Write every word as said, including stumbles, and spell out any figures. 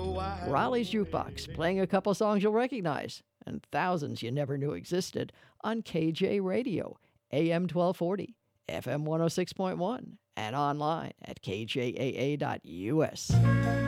Raleigh's Jukebox, playing a couple songs you'll recognize, and thousands you never knew existed, on K J Radio, A M twelve forty, F M one oh six point one, and online at K J A A dot U S.